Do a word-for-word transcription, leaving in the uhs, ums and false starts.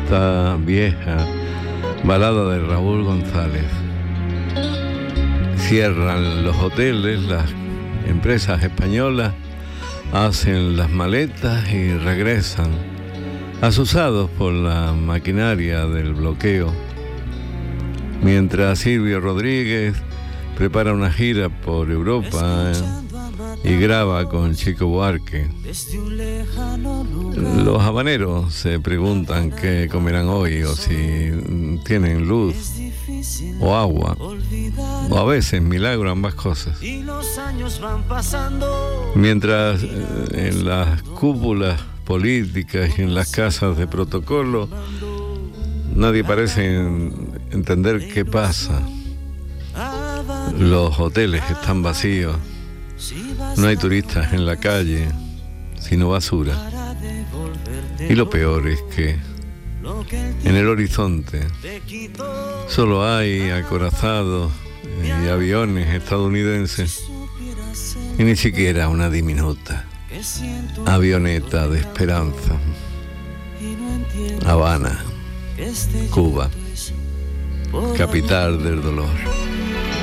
esta vieja balada de Raúl González. Cierran los hoteles, las empresas españolas hacen las maletas y regresan, asusados por la maquinaria del bloqueo, mientras Silvio Rodríguez prepara una gira por Europa y graba con Chico Buarque. Los habaneros se preguntan qué comerán hoy, o si tienen luz o agua, o a veces, milagro, ambas cosas. Mientras eh, en las cúpulas políticas y en las casas de protocolo nadie parece entender qué pasa. Los hoteles están vacíos, no hay turistas en la calle, sino basura. Y lo peor es que en el horizonte solo hay acorazados y aviones estadounidenses y ni siquiera una diminuta avioneta de esperanza. Habana, Cuba, capital del dolor.